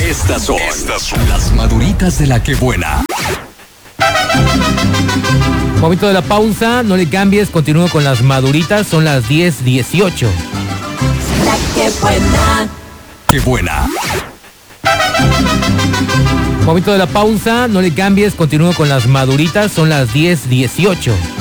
Estas son las maduritas de la que buena. Momento de la pausa, no le cambies, continúo con las maduritas, son las 10:18. La que buena. ¡Qué buena! Momento de la pausa, no le cambies, continúo con las maduritas, son las 10:18.